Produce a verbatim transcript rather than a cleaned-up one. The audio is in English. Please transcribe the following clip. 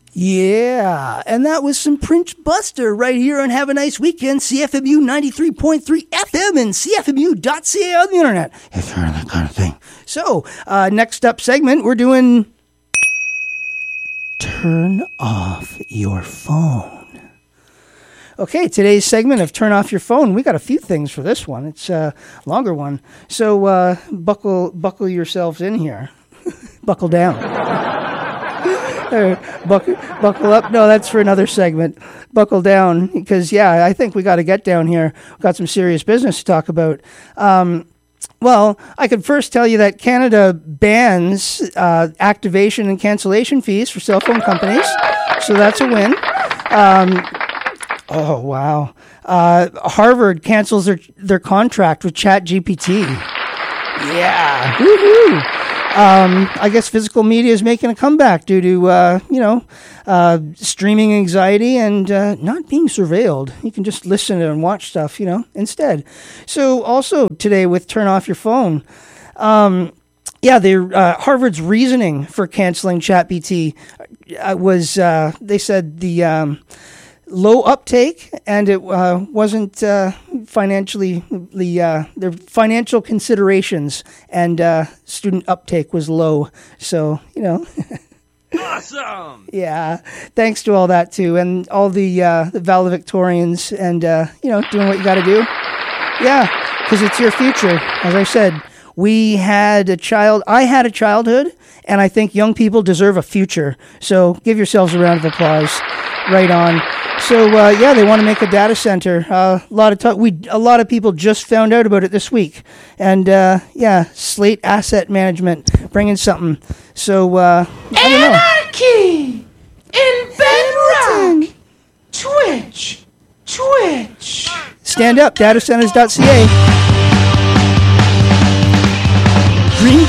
Yeah, and that was some Prince Buster right here on Have a Nice Weekend, C F M U ninety-three point three F M and C F M U dot C A on the internet. If you're that kind of thing. So, uh, next up segment, we're doing Turn Off Your Phone. Okay, today's segment of Turn Off Your Phone, we got a few things for this one. It's a longer one. So, uh, buckle, buckle yourselves in here. Buckle down. Uh, buckle, buckle up. No, that's for another segment. Buckle down, because, yeah, I think we got to get down here. We've got some serious business to talk about. Um, well, I could first tell you that Canada bans uh, activation and cancellation fees for cell phone companies, so that's a win. Um, oh, wow. Uh, Harvard cancels their, their contract with ChatGPT. Yeah. Woohoo. Um, I guess physical media is making a comeback due to, uh, you know, uh, streaming anxiety and uh, not being surveilled. You can just listen and watch stuff, you know, instead. So also today with Turn Off Your Phone, um, yeah, the uh, Harvard's reasoning for canceling ChatGPT uh, was, uh, they said the... Um, low uptake, and it uh, wasn't uh, financially the uh, their financial considerations, and uh, student uptake was low. So you know, awesome. Yeah, thanks to all that too, and all the uh, the valedictorians, and uh, you know, doing what you got to do. Yeah, because it's your future. As I said, we had a child. I had a childhood, and I think young people deserve a future. So give yourselves a round of applause. Right on. So uh, yeah, they want to make a data center. Uh, a lot of talk. We a lot of people just found out about it this week, and uh, yeah, Slate Asset Management bringing something. So uh, I don't know. Anarchy in Bedrock. Twitch, Twitch. Stand up, datacenters dot C A. Green